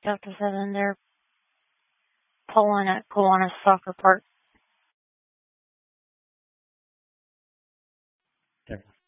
Stuff is in there pulling at Kiwanis Soccer Park.